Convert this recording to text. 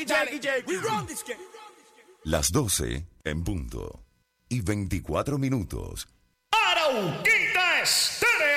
Las 12 en punto y 24 minutos. Arauquita Estéreo.